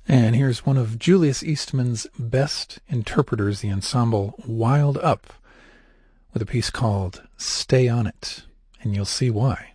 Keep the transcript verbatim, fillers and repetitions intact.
And here's one of Julius Eastman's best interpreters, the ensemble Wild Up, with a piece called Stay On It, and you'll see why.